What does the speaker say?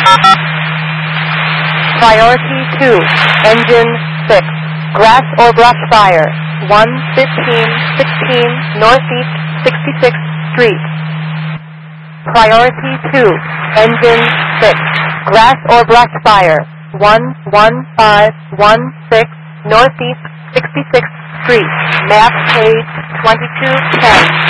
Priority 2, engine 6, grass or brush fire, 11516 Northeast 66th Street. Priority 2, engine 6, grass or brush fire, 11516 Northeast 66th Street, map page 2210.